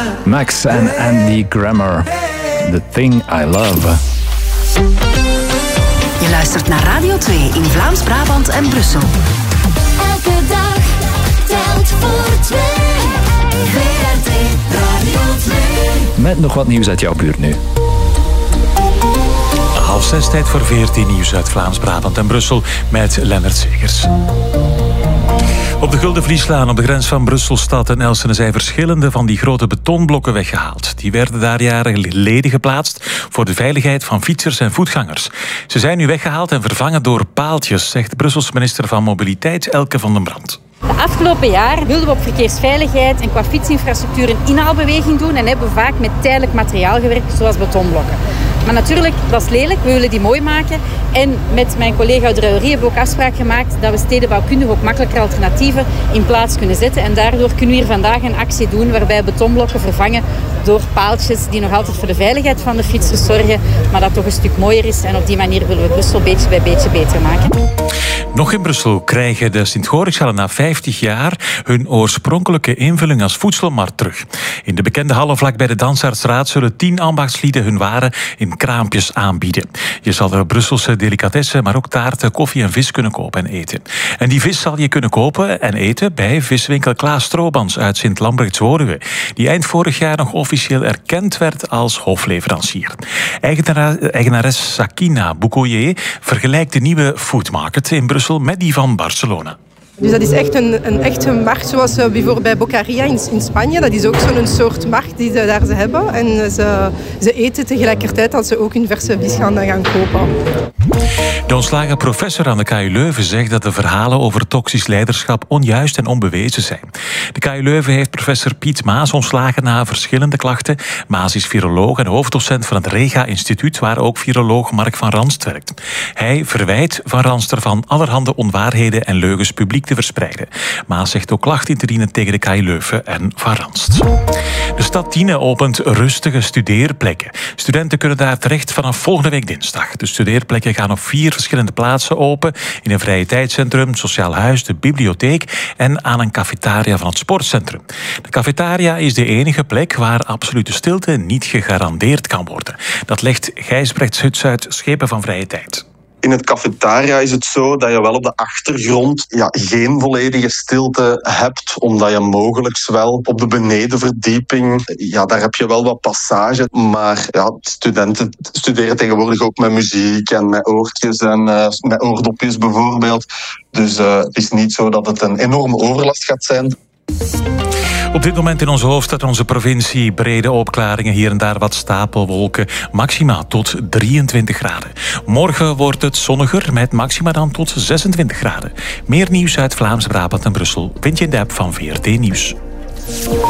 Max en Andy Grammer. The Thing I Love. Je luistert naar Radio 2 in Vlaams-Brabant en Brussel. Elke dag telt voor 2. VRT Radio 2. Met nog wat nieuws uit jouw buurt nu. 5:30 tijd voor VRT Nieuws uit Vlaams-Brabant en Brussel met Lennart Segers. Op de Guldenvlieslaan op de grens van Brussel-stad en Elsene zijn verschillende van die grote betonblokken weggehaald. Die werden daar jaren geleden geplaatst voor de veiligheid van fietsers en voetgangers. Ze zijn nu weggehaald en vervangen door paaltjes, zegt de Brusselse minister van Mobiliteit Elke van den Brand. De afgelopen jaar wilden we op verkeersveiligheid en qua fietsinfrastructuur een inhaalbeweging doen en hebben we vaak met tijdelijk materiaal gewerkt, zoals betonblokken. Maar natuurlijk, dat is lelijk, we willen die mooi maken. En met mijn collega Dreurie hebben we ook afspraak gemaakt dat we stedenbouwkundig ook makkelijker alternatieven in plaats kunnen zetten. En daardoor kunnen we hier vandaag een actie doen waarbij betonblokken vervangen door paaltjes die nog altijd voor de veiligheid van de fietsers zorgen, maar dat toch een stuk mooier is. En op die manier willen we Brussel beetje bij beetje beter maken. Nog in Brussel krijgen de Sint-Gorikschalen na 50 jaar hun oorspronkelijke invulling als voedselmarkt terug. In de bekende hallen vlak bij de Dansartsraad zullen 10 ambachtslieden hun waren in kraampjes aanbieden. Je zal er Brusselse delicatessen, maar ook taarten, koffie en vis kunnen kopen en eten. En die vis zal je kunnen kopen en eten bij viswinkel Klaas Stroobans uit Sint-Lambrechts-Woluwe, die eind vorig jaar nog officieel erkend werd als hofleverancier. Eigenares Sakina Boukoye vergelijkt de nieuwe foodmarket in Brussel met die van Barcelona. Dus dat is echt een echte markt zoals bijvoorbeeld bij Bocaria in Spanje. Dat is ook zo'n soort markt die ze daar hebben. En ze eten tegelijkertijd als ze ook hun verse vis gaan kopen. De ontslagen professor aan de KU Leuven zegt dat de verhalen over toxisch leiderschap onjuist en onbewezen zijn. De KU Leuven heeft professor Piet Maas ontslagen na verschillende klachten. Maas is viroloog en hoofddocent van het Rega-instituut, waar ook viroloog Mark van Ranst werkt. Hij verwijt Van Ranst ervan allerhande onwaarheden en leugens publiek te verspreiden. Maas zegt ook klachten in te dienen tegen de KU Leuven en Van Ranst. De stad Tiene opent rustige studeerplekken. Studenten kunnen daar terecht vanaf volgende week dinsdag. De studeerplekken gaan op 4 verschillende plaatsen open. In een vrije tijdscentrum, sociaal huis, de bibliotheek en aan een cafetaria van het sportcentrum. De cafetaria is de enige plek waar absolute stilte niet gegarandeerd kan worden. Dat legt Gijsbrecht Huts uit Schepen van Vrije Tijd. In het cafetaria is het zo dat je wel op de achtergrond geen volledige stilte hebt, omdat je mogelijk wel op de benedenverdieping, daar heb je wel wat passage. Maar studenten studeren tegenwoordig ook met muziek en met oortjes en met oordopjes bijvoorbeeld. Dus het is niet zo dat het een enorme overlast gaat zijn. Op dit moment in onze hoofdstad en onze provincie brede opklaringen, hier en daar wat stapelwolken, maxima tot 23 graden. Morgen wordt het zonniger met maxima dan tot 26 graden. Meer nieuws uit Vlaams-Brabant en Brussel vind je in de app van VRT Nieuws.